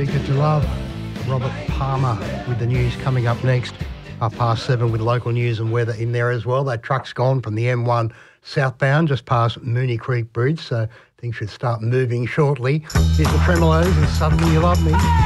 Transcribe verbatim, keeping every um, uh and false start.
Ticket to Love. Robert Palmer with the news coming up next. Half past seven with local news and weather in there as well. That truck's gone from the M one southbound just past Mooney Creek Bridge, so things should start moving shortly. Here's the Tremolos and Suddenly You Love Me.